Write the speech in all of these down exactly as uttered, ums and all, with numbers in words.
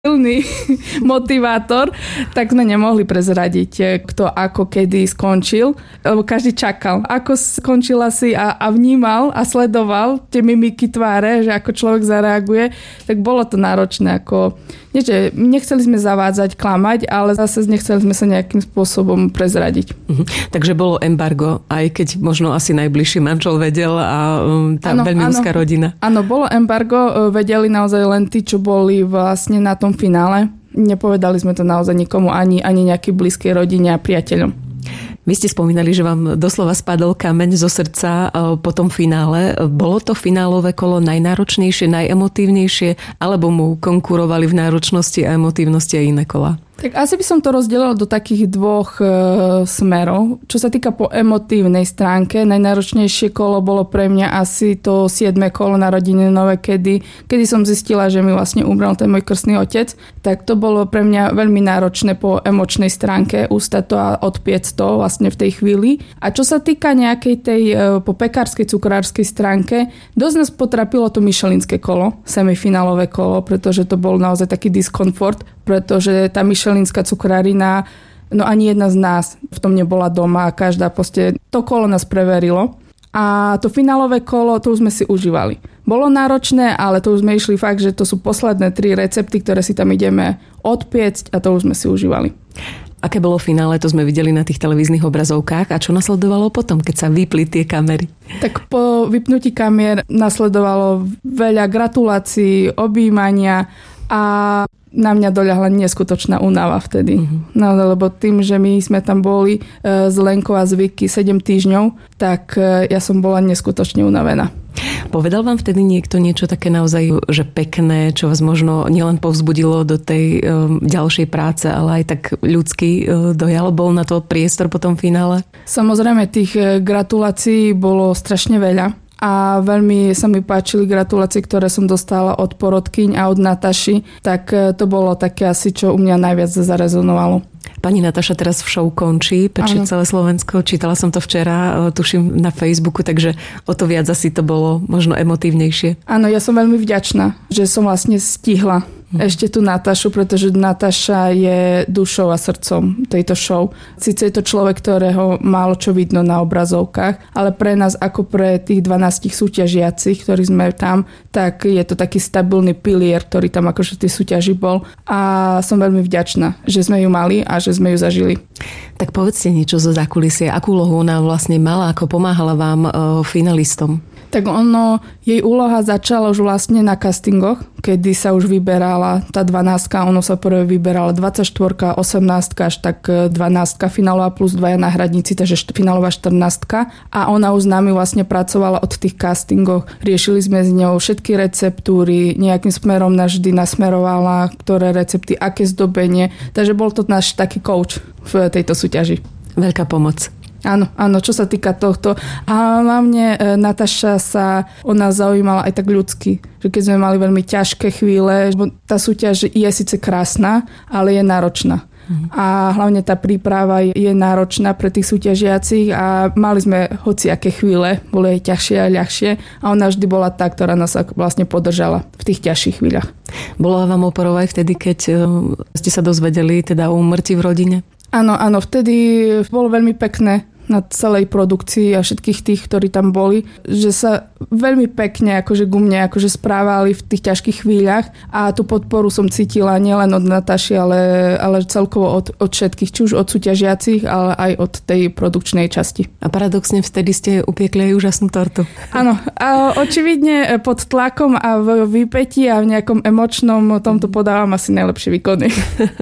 silný motivátor, tak sme nemohli prezradiť, kto ako kedy skončil, lebo každý čakal. Ako skončil asi a, a vnímal a sledoval tie mimiky tváre, že ako človek zareaguje, tak bolo to náročné. Ako, nie, že nechceli sme zavádzať, klamať, ale zase nechceli sme sa nejakým spôsobom prezradiť. Mhm. Takže bolo embargo, aj keď možno asi najbližší manžel vedel a um, tá ano, veľmi úzka rodina. Áno, bolo embargo, vedeli naozaj len tí, čo boli vlastne na tom finále. Nepovedali sme to naozaj nikomu, ani, ani nejakej blízkej rodine a priateľom. Vy ste spomínali, že vám doslova spadol kameň zo srdca po tom finále. Bolo to finálové kolo najnáročnejšie, najemotívnejšie, alebo mu konkurovali v náročnosti a emotívnosti aj iné kola? Tak asi by som to rozdelila do takých dvoch e, smerov. Čo sa týka po emotívnej stránke, najnáročnejšie kolo bolo pre mňa asi to siedme kolo narodeninové, kedy, kedy som zistila, že mi vlastne umrel ten môj krstný otec. Tak to bolo pre mňa veľmi náročné po emočnej stránke ustať to a odpiec to vlastne v tej chvíli. A čo sa týka nejakej tej e, po pekárskej, cukrárskej stránke, dosť nás potrapilo to michelinské kolo, semifinálové kolo, pretože to bol naozaj taký diskomfort, pretože tá michelinská cukrárina, no ani jedna z nás v tom nebola doma a každá proste, to kolo nás preverilo. A to finálové kolo, to už sme si užívali. Bolo náročné, ale to už sme išli fakt, že to sú posledné tri recepty, ktoré si tam ideme odpiecť a to už sme si užívali. Aké bolo finále, to sme videli na tých televíznych obrazovkách a čo nasledovalo potom, keď sa vypli tie kamery? Tak po vypnutí kamier nasledovalo veľa gratulácií, objímania a na mňa doľahla neskutočná únava vtedy. Uh-huh. No, lebo tým, že my sme tam boli e, z Lenkou a z Vicky sedem týždňov, tak e, ja som bola neskutočne unavená. Povedal vám vtedy niekto niečo také naozaj, že pekné, čo vás možno nielen povzbudilo do tej e, ďalšej práce, ale aj tak ľudský e, dojal? Bol na to priestor po tom finále? Samozrejme, tých e, gratulácií bolo strašne veľa. A veľmi sa mi páčili gratulácie, ktoré som dostala od porodkyň a od Nataši, tak to bolo také asi, čo u mňa najviac zarezonovalo. Pani Nataša teraz v show končí, Pečie celé Slovensko. Čítala som to včera, tuším, na Facebooku, takže o to viac asi to bolo možno emotívnejšie. Áno, ja som veľmi vďačná, že som vlastne stihla ešte tú Natašu, pretože Nataša je dušou a srdcom tejto show. Sice je to človek, ktorého málo čo vidno na obrazovkách, ale pre nás ako pre tých dvanásť súťažiacich, ktorí sme tam, tak je to taký stabilný pilier, ktorý tam akože v tej súťaži bol. A som veľmi vďačná, že sme ju mali a že sme ju zažili. Tak povedzte niečo zo zákulisia. Akú úlohu ona vlastne mala, ako pomáhala vám e, finalistom? Tak ono, jej úloha začala už vlastne na castingoch, kedy sa už vyberala tá dvanástka, ono sa prvé vyberala dvadsaťštyri, osemnástka, až tak dvanástka finálová plus dvaja náhradníci, takže finálová štrnástka. A ona už s nami vlastne pracovala od tých castingov. Riešili sme s ňou všetky receptúry, nejakým smerom nás vždy nasmerovala, ktoré recepty, aké zdobenie. Takže bol to náš taký coach v tejto súťaži. Veľká pomoc. Áno, áno, čo sa týka tohto. A hlavne e, Nataša sa o nás zaujímala aj tak ľudsky. Že keď sme mali veľmi ťažké chvíle, tá súťaž je síce krásna, ale je náročná. Mhm. A hlavne tá príprava je náročná pre tých súťažiacich a mali sme hociaké chvíle, boli aj ťažšie a ľahšie a ona vždy bola tá, ktorá nás vlastne podržala v tých ťažších chvíľach. Bolo vám oporou aj vtedy, keď ste sa dozvedeli teda o úmrtí v rodine? Áno, áno, vtedy bolo veľmi pekné na celej produkcii a všetkých tých, ktorí tam boli, že sa veľmi pekne akože ku mne akože správali v tých ťažkých chvíľach a tú podporu som cítila nielen od Nataši, ale, ale celkovo od, od všetkých, či už od súťažiacich, ale aj od tej produkčnej časti. A paradoxne vtedy ste upiekli aj úžasnú tortu. Áno, a očividne pod tlakom a v výpätí a v nejakom emočnom tomto podávam asi najlepšie výkony.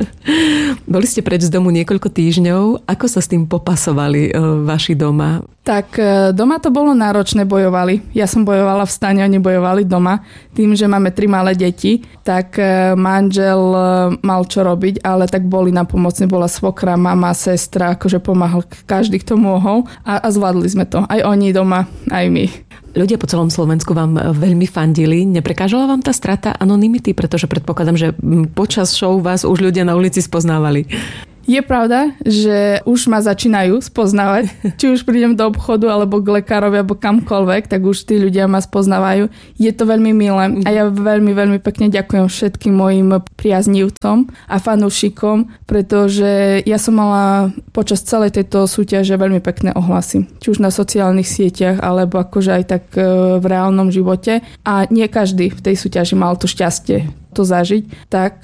Boli ste preč z domu niekoľko týždňov. Ako sa s tým popasovali vaši doma? Tak doma to bolo náročné, bojovali. Ja som bojovala v stane, oni bojovali doma. Tým, že máme tri malé deti, tak manžel mal čo robiť, ale tak boli napomocní. Bola svokra, mama, sestra, akože pomáhal každý, kto mohol a, a zvládli sme to. Aj oni doma, aj my. Ľudia po celom Slovensku vám veľmi fandili. Neprekážala vám tá strata anonymity? Pretože predpokladám, že počas show vás už ľudia na ulici spoznávali. Je pravda, že už ma začínajú spoznávať. Či už prídem do obchodu, alebo k lekárovi, alebo kamkoľvek, tak už tí ľudia ma spoznávajú. Je to veľmi milé a ja veľmi, veľmi pekne ďakujem všetkým mojim priaznivcom a fanúšikom, pretože ja som mala počas celej tejto súťaže veľmi pekné ohlasy. Či už na sociálnych sieťach, alebo akože aj tak v reálnom živote. A nie každý v tej súťaži mal to šťastie to zažiť, tak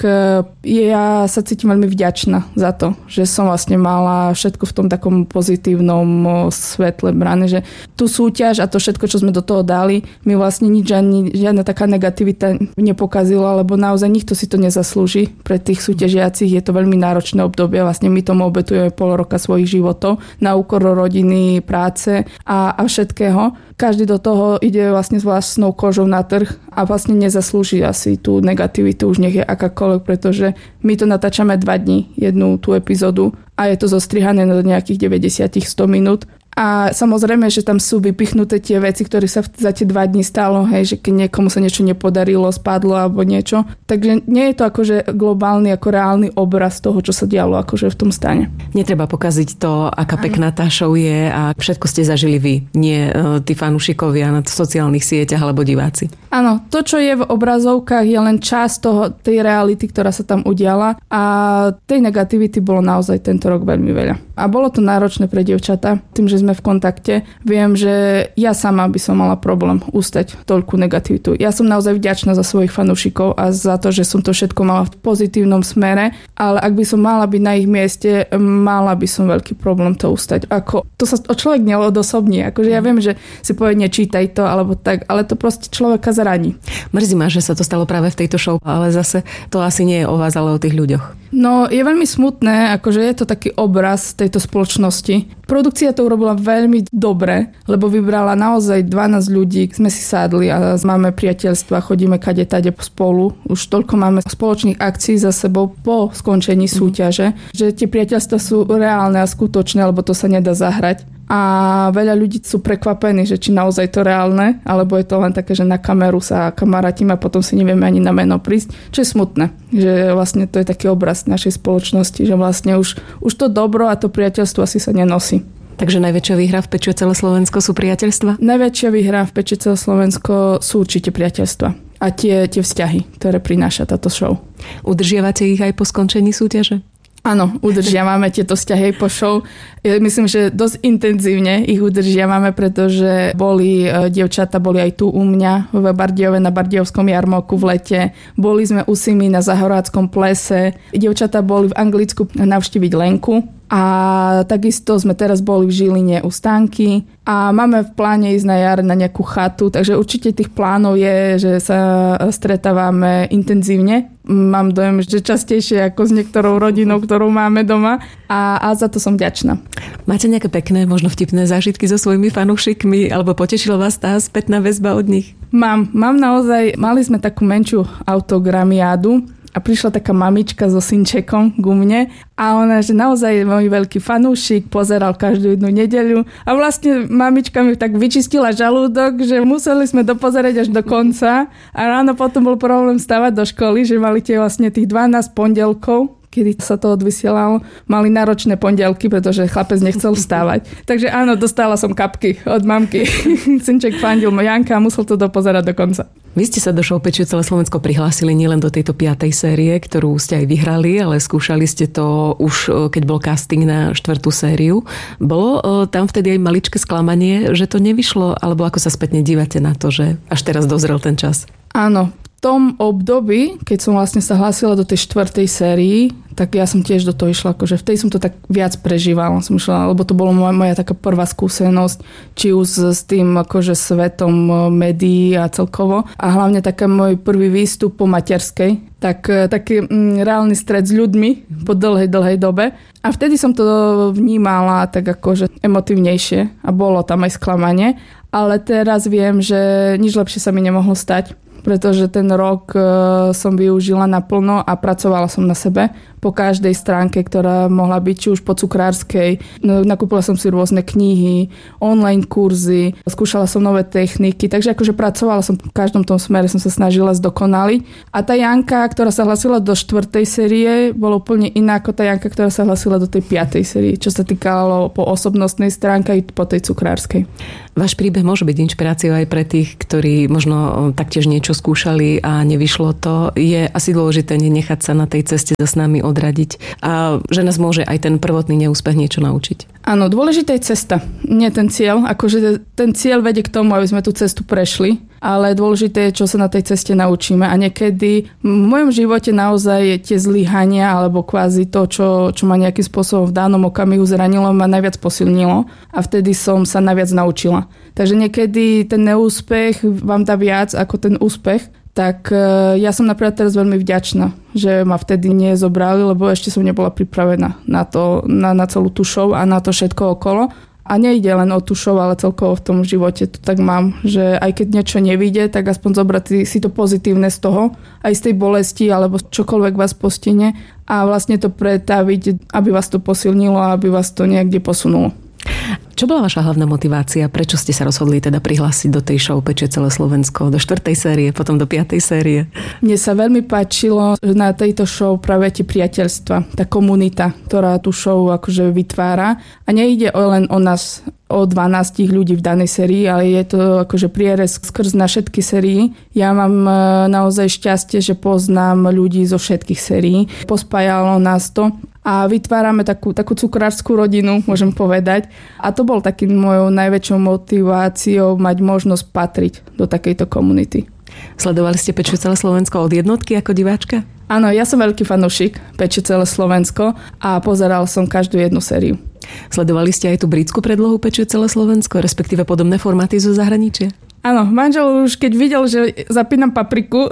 ja sa cítim veľmi vďačná za to, že som vlastne mala všetko v tom takom pozitívnom svetle brané, že tú súťaž a to všetko, čo sme do toho dali, mi vlastne nič, ani žiadna taká negativita nepokazila, lebo naozaj nikto si to nezaslúži. Pre tých súťažiacich je to veľmi náročné obdobie, vlastne my tomu obetujeme pol roka svojich životov na úkor rodiny, práce a, a všetkého. Každý do toho ide vlastne s vlastnou kožou na trh a vlastne nezaslúži asi tú negativitu, už nech je akákoľvek, pretože my to natáčame dva dní, jednu tú epizódu a je to zostrihané na nejakých deväťdesiat až sto minút. A samozrejme, že tam sú vypichnuté tie veci, ktoré sa za tie dva dní stalo, hej, že keď niekomu sa niečo nepodarilo, spadlo alebo niečo. Takže nie je to akože globálny, ako reálny obraz toho, čo sa dialo akože v tom stane. Netreba pokaziť to, aká pekná tá show je a všetko ste zažili vy, nie tí fanúšikovia na sociálnych sieťach alebo diváci. Áno, to, čo je v obrazovkách, je len časť toho, tej reality, ktorá sa tam udiala a tej negativity bolo naozaj tento rok veľmi veľa. A bolo to náročné pre dievčatá, tým, že sme v kontakte. Viem, že ja sama by som mala problém ustať toľkú negativitu. Ja som naozaj vďačná za svojich fanúšikov a za to, že som to všetko mala v pozitívnom smere, ale ak by som mala byť na ich mieste, mala by som veľký problém to ustať. Ako, to sa človek neodosobní. Akože ja viem, že si povie, nečítaj to, alebo tak, ale to proste človeka zraní. Mrzí ma, že sa to stalo práve v tejto show, ale zase to asi nie je o vás, ale o tých ľuďoch. No, je veľmi smutné, akože je to taký obraz tejto spoločnosti. Produkcia to urobila veľmi dobre, lebo vybrala naozaj dvanásť ľudí, sme si sadli a máme priateľstva, chodíme kade tade spolu. Už toľko máme spoločných akcií za sebou po skončení súťaže, že tie priateľstva sú reálne a skutočné, lebo to sa nedá zahrať. A veľa ľudí sú prekvapení, že či naozaj to reálne, alebo je to len také, že na kameru sa kamarátime a potom si nevieme ani na meno prísť, čo je smutné, že vlastne to je taký obraz našej spoločnosti, že vlastne už, už to dobro a to priateľstvo asi sa nenosí. Takže najväčšia výhra v Peči celé Slovensko sú priateľstva? Najväčšia výhra v Peči celé Slovensko sú určite priateľstva a tie, tie vzťahy, ktoré prináša táto show. Udržiavate ich aj po skončení súťaže? Áno, udržiavame tieto vzťahy po show. Ja myslím, že dosť intenzívne ich udržiavame, pretože boli dievčata, boli aj tu u mňa v Bardejove na Bardejovskom jarmoku v lete. Boli sme u Simi na Zahoráckom plese. Dievčata boli v Anglicku navštíviť Lenku. A takisto sme teraz boli v Žiline u Stanky a máme v pláne ísť na jar na nejakú chatu, takže určite tých plánov je, že sa stretávame intenzívne. Mám dojem, že častejšie ako s niektorou rodinou, ktorú máme doma a, a za to som vďačná. Máte nejaké pekné, možno vtipné zážitky so svojimi fanúšikmi alebo potešila vás tá spätná väzba od nich? Mám, mám naozaj, mali sme takú menšiu autogramiádu a prišla taká mamička so synčekom ku mne a ona, že naozaj je môj veľký fanúšik, pozeral každú jednu nedeľu a vlastne mamička mi tak vyčistila žalúdok, že museli sme dopozerať až do konca a ráno potom bol problém stávať do školy, že mali tie vlastne tých dvanásť pondelkov, kedy sa to odvysielalo, mali náročné pondelky, pretože chlapec nechcel vstávať. Takže áno, dostala som kapky od mamky. Synček fandil Janka a musel to dopozerať do konca. Vy ste sa do show Peči celé Slovensko prihlásili nielen do tejto piatej série, ktorú ste aj vyhrali, ale skúšali ste to už, keď bol casting na štvrtú sériu. Bolo tam vtedy aj maličké sklamanie, že to nevyšlo, alebo ako sa spätne dívate na to, že až teraz dozrel ten čas? Áno, v tom období, keď som vlastne sa hlásila do tej štvrtej sérii, tak ja som tiež do toho išla, akože v tej som to tak viac prežívala, som išla, lebo to bola moja, moja taká prvá skúsenosť, či už s tým akože svetom médií a celkovo. A hlavne taký môj prvý výstup po materskej, tak taký mm, reálny stret s ľuďmi po dlhej, dlhej dobe. A vtedy som to vnímala tak akože emotívnejšie a bolo tam aj sklamanie. Ale teraz viem, že nič lepšie sa mi nemohlo stať, pretože ten rok som využila naplno a pracovala som na sebe. po každej stránke, ktorá mohla byť, či už po cukrárskej. No, nakúpila som si rôzne knihy, online kurzy, skúšala som nové techniky, takže akože pracovala som v každom tom smere, som sa snažila zdokonaliť. A tá Janka, ktorá sa hlasila do štvrtej série, bola úplne iná ako tá Janka, ktorá sa hlasila do tej piatej série, čo sa týkalo po osobnostnej stránke aj po tej cukrárskej. Váš príbeh môže byť inšpiráciou aj pre tých, ktorí možno taktiež niečo skúšali a nevyšlo to. Je asi dôležité nenechať sa na tej ceste za s nami odradiť a že nás môže aj ten prvotný neúspech niečo naučiť. Áno, dôležitá je cesta, nie ten cieľ. Akože ten cieľ vedie k tomu, aby sme tú cestu prešli, ale dôležité je, čo sa na tej ceste naučíme. A niekedy v mojom živote naozaj tie zlyhania alebo kvázi to, čo, čo ma nejakým spôsobom v danom okamihu zranilo, ma najviac posilnilo a vtedy som sa najviac naučila. Takže niekedy ten neúspech vám dá viac ako ten úspech. Tak ja som napríklad teraz veľmi vďačná, že ma vtedy nezobrali, lebo ešte som nebola pripravená na to, na, na celú tú show a na to všetko okolo. A nejde len o tú show, ale celkovo v tom živote to tak mám, že aj keď niečo nevyjde, tak aspoň zobrať si to pozitívne z toho, aj z tej bolesti, alebo čokoľvek vás postihne a vlastne to pretaviť, aby vás to posilnilo a aby vás to niekde posunulo. Čo bola vaša hlavná motivácia? Prečo ste sa rozhodli teda prihlásiť do tej show Peče celé Slovensko, do štvrtej série, potom do piatej série? Mne sa veľmi páčilo na tejto show práve tie priateľstva, tá komunita, ktorá tú show akože vytvára. A nejde len o nás, o dvanásť ľudí v danej sérii, ale je to akože prierez skrz na všetky sérii. Ja mám naozaj šťastie, že poznám ľudí zo všetkých sérií. Pospájalo nás to. A vytvárame takú, takú cukrárskú rodinu, môžem povedať. A to bol takým mojou najväčšou motiváciou mať možnosť patriť do takejto komunity. Sledovali ste Peče celé Slovensko od jednotky ako diváčka? Áno, ja som veľký fanúšik Peče celé Slovensko a pozeral som každú jednu sériu. Sledovali ste aj tú britskú predlohu Peče celé Slovensko, respektíve podobné formáty zo zahraničia? Áno, manžel už keď videl, že zapínam papriku,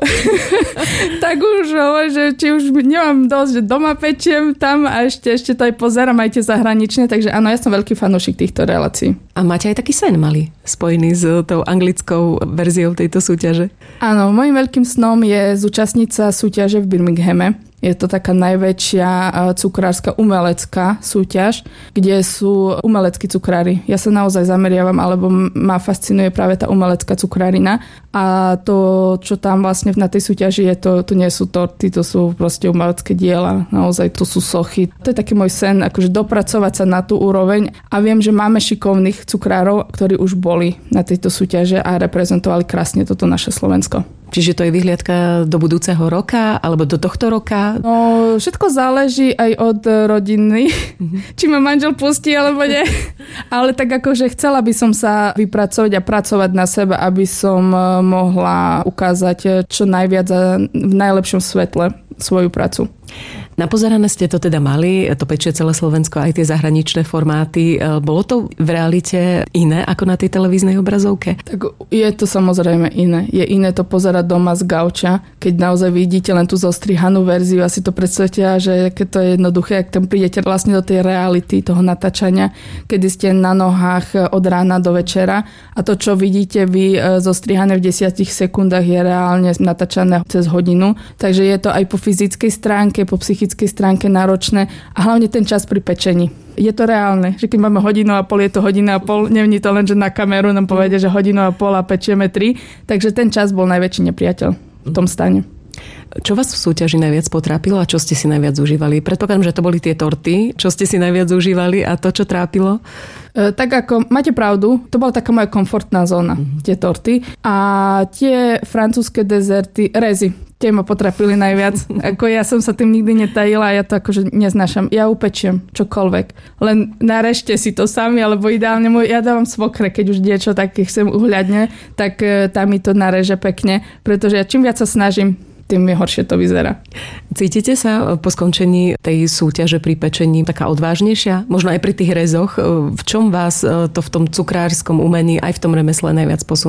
tak už hovorí, že či už nemám dosť, že doma pečiem tam a ešte, ešte to aj pozerám aj tie zahraničné, takže áno, ja som veľký fanúšik týchto relácií. A máte aj taký sen malý, spojený s tou anglickou verziou tejto súťaže? Áno, môjim veľkým snom je zúčastniť sa súťaže v Birminghame. Je to taká najväčšia cukrárska umelecká súťaž, kde sú umeleckí cukrári. Ja sa naozaj zameriavam, alebo ma fascinuje práve tá umelecká cukrárina. A to, čo tam vlastne na tej súťaži je, to, to nie sú torty, to sú proste umelecké diela. Naozaj to sú sochy. To je taký môj sen, akože dopracovať sa na tú úroveň. A viem, že máme šikovných cukrárov, ktorí už boli na tejto súťaže a reprezentovali krásne toto naše Slovensko. Čiže to je vyhliadka do budúceho roka alebo do tohto roka? No, všetko záleží aj od rodiny, mm-hmm. či ma manžel pustí alebo nie. Ale tak akože chcela by som sa vypracovať a pracovať na sebe, aby som mohla ukázať čo najviac a v najlepšom svetle svoju prácu. Napozerané ste to teda mali, to Peče celé Slovensko, aj tie zahraničné formáty. Bolo to v realite iné ako na tej televíznej obrazovke? Tak je to samozrejme iné. Je iné to pozerať doma z gauča, keď naozaj vidíte len tú zostrihanú verziu a si to predstavte, že keď to je jednoduché, ak tam prídete vlastne do tej reality toho natáčania, kedy ste na nohách od rána do večera a to, čo vidíte vy zostrihané v desiatich sekundách, je reálne natáčané cez hodinu. Takže je to aj po fyzickej stránke, po psychickej stránke náročné a hlavne ten čas pri pečení. Je to reálne, že keď máme hodinu a pol, je to hodina a pol, nevní to len, že na kameru nám povedia, že hodinu a pol a pečieme tri, takže ten čas bol najväčší nepriateľ v tom stane. Čo vás v súťaži najviac potrápilo a čo ste si najviac užívali? Predpokladám, že to boli tie torty. Čo ste si najviac užívali a to, čo trápilo? E, tak ako, máte pravdu, to bola taká moja komfortná zóna, mm-hmm. tie torty. A tie francúzske dezerty, rezy, tie ma potrapili najviac. Ako ja som sa tým nikdy netajila a ja to akože neznášam. Ja upečiem čokoľvek. Len narežte si to sami, alebo ideálne môj, ja dávam svokre, keď už niečo také chcem uhľadne, tak e, tam mi to nareže pekne, pretože ja čím viac sa snažím, tým je horšie to vyzerá. Cítite sa po skončení tej súťaže pri pečení taká odvážnejšia? Možno aj pri tých rezoch. V čom vás to v tom cukrárskom umení aj v tom remesle najviac posunulo?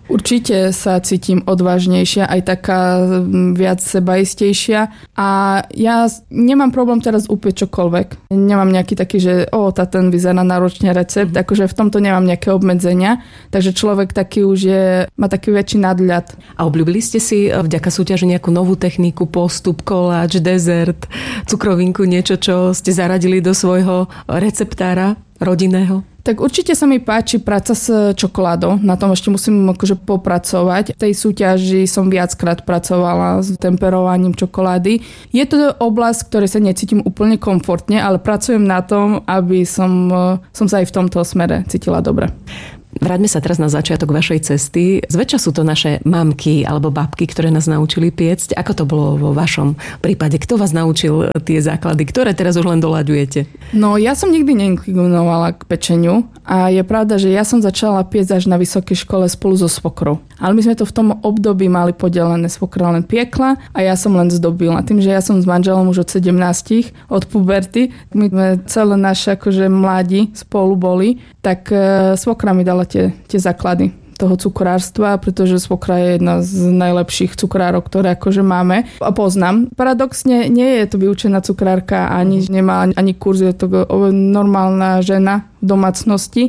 Určite sa cítim odvážnejšia, aj taká viac sebaistejšia a ja nemám problém teraz úplne čokoľvek. Nemám nejaký taký, že o, tá ten vyzerá náročne recept, akože v tomto nemám nejaké obmedzenia, takže človek taký už je, má taký väčší nadhľad. A obľúbili ste si vďaka súťaži nejakú novú techniku, postup, koláč, dezert, cukrovinku, niečo, čo ste zaradili do svojho receptára rodinného? Tak určite sa mi páči práca s čokoládou. Na tom ešte musím akože popracovať. V tej súťaži som viackrát pracovala s temperovaním čokolády. Je to oblasť, ktorej sa necítim úplne komfortne, ale pracujem na tom, aby som, som sa aj v tomto smere cítila dobre. Vráťme sa teraz na začiatok vašej cesty. Zväčša sú to naše mamky alebo babky, ktoré nás naučili piecť. Ako to bolo vo vašom prípade? Kto vás naučil tie základy, ktoré teraz už len doľaďujete? No ja som nikdy neinklinovala k pečeniu a je pravda, že ja som začala piecť až na vysokej škole spolu so svokrou. Ale my sme to v tom období mali podelené. Svokra len piekla a ja som len zdobila. Tým, že ja som s manželom už od sedemnástich, od puberty, my sme celé naše akože mladí spolu boli, tak svokra mi dala Tie, tie základy toho cukrárstva, pretože svokra je jedna z najlepších cukrárov, ktoré akože máme a poznám. Paradoxne nie je to vyučená cukrárka, ani nemá ani kurz, je to normálna žena v domácnosti,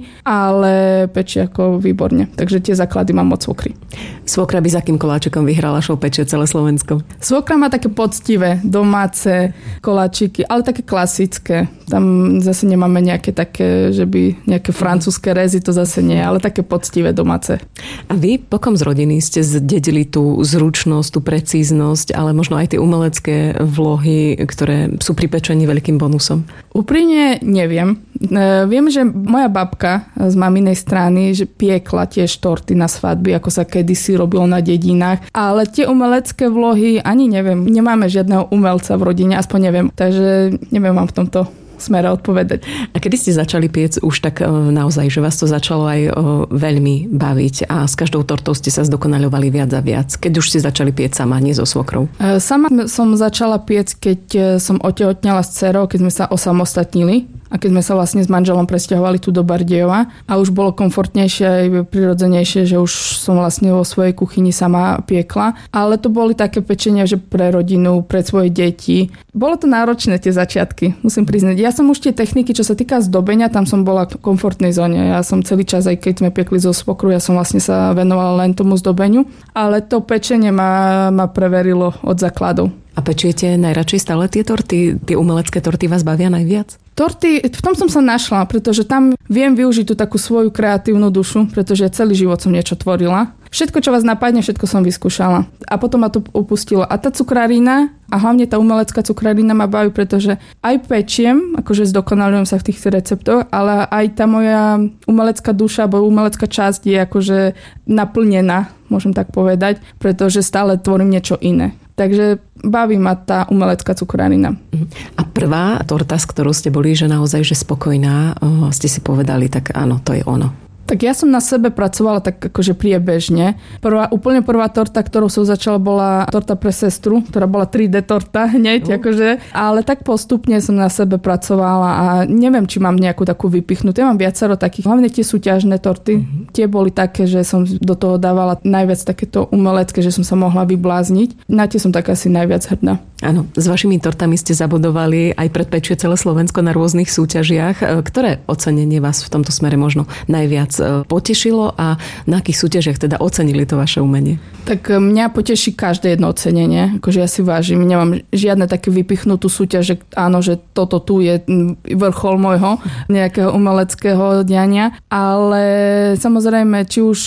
ale pečie ako výborne. Takže tie základy mám od svokry. Svokra by za akým koláčikom vyhrala show Pečie celé Slovensko? Svokra má také poctivé, domáce koláčiky, ale také klasické. Tam zase nemáme nejaké také, že by nejaké francúzske rezy, to zase nie, ale také poctivé domáce. A vy pokom z rodiny ste zdedili tú zručnosť, tú precíznosť, ale možno aj tie umelecké vlohy, ktoré sú pri pečení veľkým bonusom? Úprimne neviem. E, viem, že moja babka z maminej strany že piekla tiež torty na svadby, ako sa kedysi robilo na dedinách, ale tie umelecké vlohy ani neviem. Nemáme žiadneho umelca v rodine, aspoň neviem. Takže neviem vám v tomto smere odpovedať. A kedy ste začali piec už tak naozaj, že vás to začalo aj veľmi baviť a s každou tortou ste sa zdokonaľovali viac a viac? Keď už ste začali piec sama, nie so svokrou? Sama som začala piec, keď som otehotnela s dcerou, keď sme sa osamostatnili a keď sme sa vlastne s manželom presťahovali tu do Bardejova a už bolo komfortnejšie aj prirodzenejšie, že už som vlastne vo svojej kuchyni sama piekla. Ale to boli také pečenia, že pre rodinu, pre svoje deti. Bolo to náročné tie začiatky, musím priznať. Ja som už tie techniky, čo sa týka zdobenia, tam som bola v komfortnej zóne. Ja som celý čas, aj keď sme piekli zo svokru, ja som vlastne sa venovala len tomu zdobeniu. Ale to pečenie ma, ma preverilo od základov. A pečiete najradšej stále tie torty? Tie umelecké torty vás bavia najviac? Torty, v tom som sa našla, pretože tam viem využiť tú takú svoju kreatívnu dušu, pretože celý život som niečo tvorila. Všetko, čo vás napadne, všetko som vyskúšala. A potom ma to upustilo. A tá cukrarina, a hlavne tá umelecká cukrarina ma baví, pretože aj pečiem, akože zdokonalujem sa v tých receptoch, ale aj tá moja umelecká duša, alebo umelecká časť je akože naplnená, môžem tak povedať, pretože stále tvorím niečo iné. Takže baví ma tá umelecká cukrarina. A prvá torta, s ktorou ste boli, že naozaj že spokojná, ste si povedali, tak áno, to je ono. Tak ja som na sebe pracovala tak akože priebežne. Prvá, úplne prvá torta, ktorou som začala, bola torta pre sestru, ktorá bola tri dé torta hneď, uh. akože. Ale tak postupne som na sebe pracovala a neviem, či mám nejakú takú vypichnutú. Ja mám viacero takých, hlavne tie súťažné torty. Uh-huh. Tie boli také, že som do toho dávala najviac takéto umelecké, že som sa mohla vyblázniť. Na tie som tak asi najviac hrdá. Áno, s vašimi tortami ste zabudovali aj pred Pečie celé Slovensko na rôznych súťažiach. Ktoré ocenenie vás v tomto smere možno najviac potešilo a na akých súťažiach teda ocenili to vaše umenie? Tak mňa poteší každé jedno ocenenie. Akože ja si vážim, nemám žiadne také vypichnutú súťaž, že áno, že toto tu je vrchol môjho nejakého umeleckého diania. Ale samozrejme, či už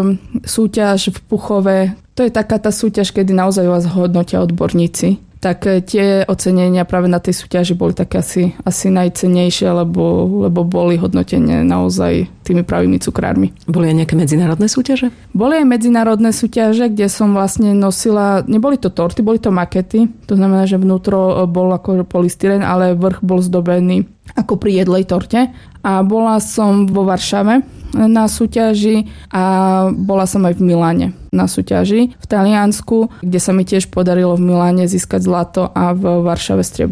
súťaž v Puchove, to je taká tá súťaž, kedy naozaj vás hodnotia odborníci. Tak tie ocenenia práve na tej súťaži boli také asi, asi najcennejšie, lebo, lebo boli hodnotené naozaj tými pravými cukrármi. Boli aj nejaké medzinárodné súťaže? Boli aj medzinárodné súťaže, kde som vlastne nosila, neboli to torty, boli to makety, to znamená, že vnútro bol ako polystyren, ale vrch bol zdobený ako pri jedlej torte. A bola som vo Varšave na súťaži a bola som aj v Miláne na súťaži v Taliansku, kde sa mi tiež podarilo v Miláne získať zlato a v Varšave striebro.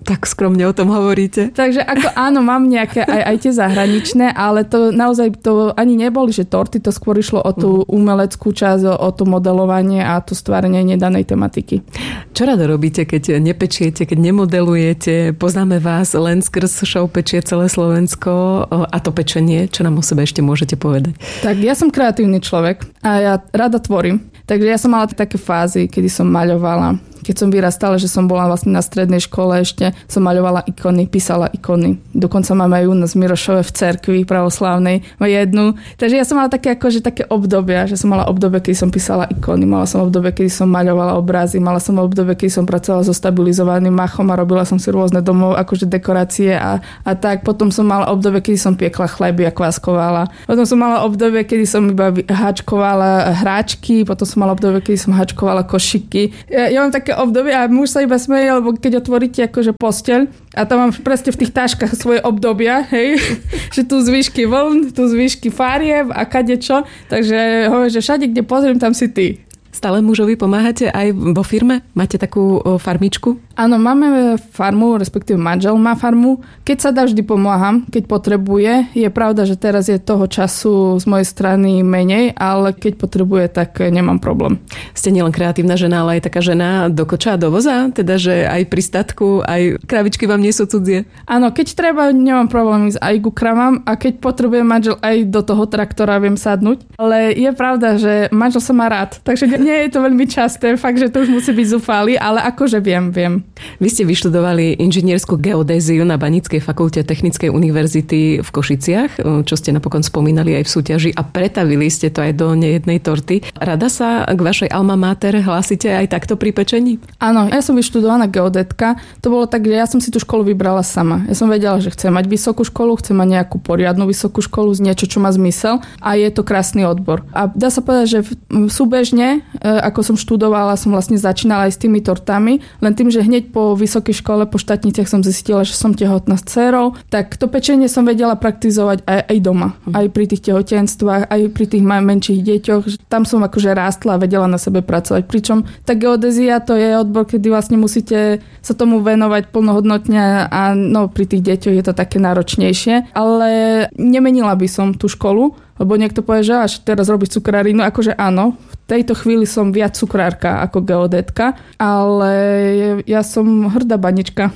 tak skromne o tom hovoríte. Takže ako áno, mám nejaké aj, aj tie zahraničné, ale to naozaj to ani neboli, že torty, to skôr išlo o tú umeleckú časť, o, o to modelovanie a to stvárenie nedanej tematiky. Čo rado robíte, keď nepečiete, keď nemodelujete? Poznáme vás len skrz show Pečie celé Slovensko a to pečenie, čo nám o sebe ešte môžete povedať? Tak ja som kreatívny človek a ja rada tvorím. Takže ja som mala také fázy, kedy som maľovala. Keď som vyrastala, že som bola vlastne na strednej škole ešte, som maľovala ikony, písala ikony. Dokonca máme aj u nás v Mirošove v cerkvi pravoslávnej jednu. Takže ja som mala také, akože, také obdobia, že som mala obdobie, kedy som písala ikony, mala som obdobie, kedy som maľovala obrazy, mala som obdobie, kedy som pracovala so stabilizovaným machom a robila som si rôzne domov, akože dekorácie a, a tak. Potom som mala obdobie, kedy som piekla chleby a kváskovala. Potom som mala obdobie, kedy som iba háčkovala hráčky, potom som mala obdobie, kedy som háčkovala košiky. Ja, ja mám také obdobie a muž sa iba smeje, lebo keď otvoríte akože posteľ a tam mám presne v tých taškách svoje obdobia, hej, že tu zvyšky vln, tu zvyšky farieb a kadečo, takže hovorím, že všade, kde pozriem, tam si ty. Stále mužovi pomáhate aj vo firme? Máte takú farmičku? Áno, máme farmu, respektíve manžel má farmu. Keď sa dá, vždy pomáham, keď potrebuje. Je pravda, že teraz je toho času z mojej strany menej, ale keď potrebuje, tak nemám problém. Ste nielen kreatívna žena, ale aj taká žena do koča a do voza? Teda, že aj pri statku, aj kravičky vám nie sú cudzie? Áno, keď treba, nemám problém ísť aj ku kravám a keď potrebuje manžel, aj do toho traktora viem sadnúť. Ale je pravda, že manžel sa má rád, takže nie je to veľmi časté, fakt, že to už musí byť zúfalý, ale akože viem, viem. Vy ste vyštudovali inžinierskú geodéziu na Baníckej fakulte Technickej univerzity v Košiciach, čo ste napokon spomínali aj v súťaži a pretavili ste to aj do nejednej torty. Rada sa k vašej alma mater hlásite aj takto pri pečení? Áno, ja som vyštudovaná geodétka. To bolo tak, že ja som si tú školu vybrala sama. Ja som vedela, že chcem mať vysokú školu, chcem mať nejakú poriadnu vysokú školu, niečo, čo má zmysel a je to krásny odbor. A dá sa povedať, že súbežne, ako som študovala, som vlastne začínala aj s tými tortami, len tým, že hneď po vysokej škole, po štátniciach som zistila, že som tehotná s dcérou, tak to pečenie som vedela praktizovať aj, aj doma. Aj pri tých tehotenstvách, aj pri tých menších deťoch. Tam som akože rástla a vedela na sebe pracovať. Pričom tá geodézia to je odbor, kedy vlastne musíte sa tomu venovať plnohodnotne a no, pri tých deťoch je to také náročnejšie. Ale nemenila by som tú školu, lebo niekto povie, že až teraz robíš cukrárinu, akože áno, v tejto chvíli som viac cukrárka ako geodétka, ale ja som hrdá banička.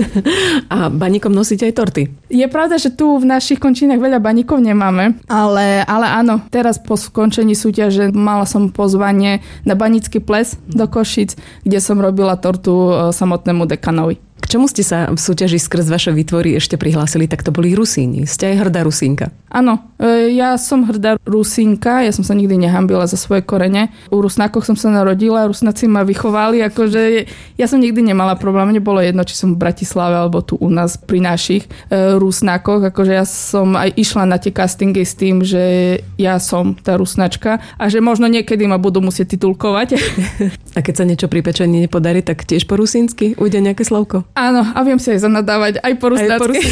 A baníkom nosíte aj torty? Je pravda, že tu v našich končinách veľa baníkov nemáme, ale, ale áno, teraz po skončení súťaže mala som pozvanie na Banícky ples do Košic, kde som robila tortu samotnému dekanovi. K čomu ste sa v súťaži skrz vaše výtvory ešte prihlásili? Tak to boli Rusíni. Ste aj hrdá Rusínka. Áno, ja som hrdá Rusínka. Ja som sa nikdy nehambila za svoje korene. U Rusnákoch som sa narodila, Rusnáci ma vychovali. Akože ja som nikdy nemala problém. Nebolo jedno, či som v Bratislave alebo tu u nás pri našich e, Rusnákoch. Akože ja som aj išla na tie castingy s tým, že ja som tá Rusnačka a že možno niekedy ma budú musieť titulkovať. A keď sa niečo pri pečení nepodarí, tak tiež po rusínsky ujde nejaké slovko? Áno, a viem si aj zanadávať aj po rusnácky.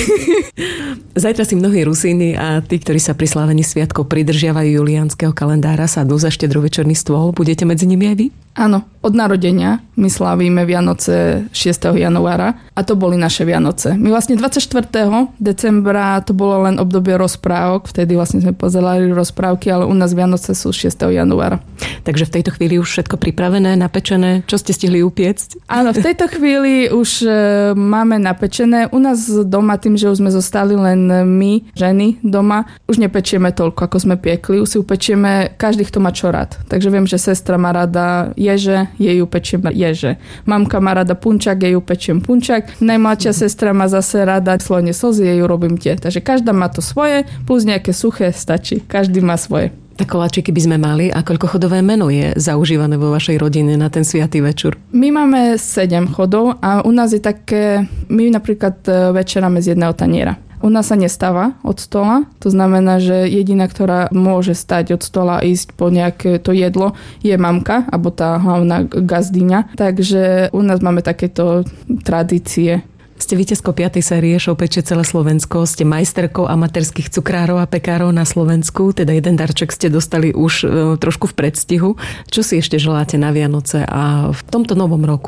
Zajtra si mnohí Rusíni a tí, ktorí sa pri slávení sviatkov pridržiavajú juliánskeho kalendára, sadnú za štedrovečerný stôl. Budete medzi nimi aj vy? Áno, od narodenia my slávime Vianoce šiesteho januára a to boli naše Vianoce. My vlastne dvadsiateho štvrtého decembra to bolo len obdobie rozprávok, vtedy vlastne sme pozerali rozprávky, ale u nás Vianoce sú šiesteho januára. Takže v tejto chvíli už všetko pripravené, napečené, čo ste stihli upiecť? Áno, v tejto chvíli už e, máme napečené. U nás doma, tým, že už sme zostali len my, ženy doma, už nepečieme toľko, ako sme piekli. Už si upečieme každý, kto má čo rád. Takže viem, že sestra má rada ježe, jej upečiem ježe. Mamka má rada punčak, jej upečiem punčak. Najmladšia sestra má zase rada slone slzy, jej urobím tie. Takže každá má to svoje, plus nejaké suché stačí. Každý má svoje. Tak koláčiky by sme mali a koľko chodové meno je zaužívané vo vašej rodine na ten sviatý večer? My máme sedem chodov a u nás je také, my napríklad večeráme z jedného taniera. U nás sa nestáva od stola, to znamená, že jediná, ktorá môže stať od stola a ísť po nejaké to jedlo, je mamka, alebo tá hlavná gazdyňa. Takže u nás máme takéto tradície. Ste víťazkou piatej série Show Pečie celé Slovensko, ste majsterkou amatérskych cukrárov a pekárov na Slovensku, teda jeden darček ste dostali už e, trošku v predstihu. Čo si ešte želáte na Vianoce a v tomto novom roku?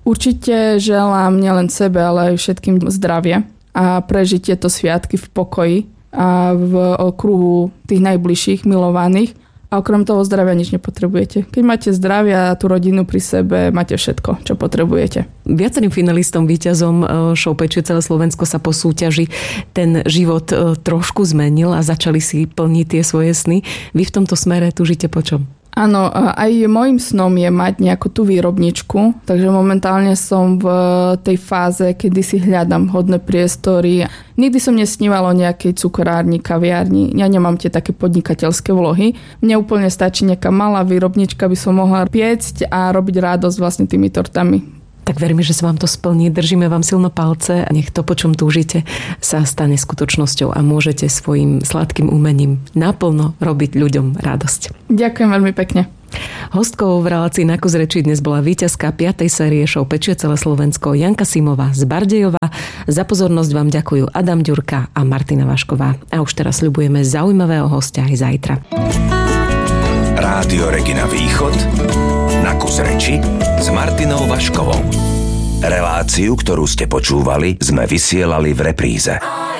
Určite želám nielen sebe, ale aj všetkým zdravie a prežiť tieto sviatky v pokoji a v okruhu tých najbližších, milovaných. A okrem toho zdravia nič nepotrebujete. Keď máte zdravie a tú rodinu pri sebe, máte všetko, čo potrebujete. Viacerým finalistom, víťazom show Pečie celé Slovensko sa po súťaži ten život trošku zmenil a začali si plniť tie svoje sny. Vy v tomto smere tužíte po čom? Áno, aj môjim snom je mať nejakú tú výrobničku, takže momentálne som v tej fáze, kedy si hľadám hodné priestory. Nikdy som nesnívala o nejakej cukrárni, kaviárni. Ja nemám tie také podnikateľské vlohy. Mne úplne stačí nejaká malá výrobnička, by som mohla piecť a robiť radosť vlastne tými tortami. Tak veríme, že sa vám to splní. Držíme vám silno palce a nech to, po čom túžite, sa stane skutočnosťou a môžete svojim sladkým umením naplno robiť ľuďom radosť. Ďakujem veľmi pekne. Hostkou v relácii Na kus reči dnes bola víťazka piatej série show Pečie celé Slovensko Janka Simová z Bardejova. Za pozornosť vám ďakujú Adam Ďurka a Martina Vašková. A už teraz sľubujeme zaujímavého hostia aj zajtra. Rádio Regina Východ Na kus reči s Martinou Vaškovou. Reláciu, ktorú ste počúvali, sme vysielali v repríze.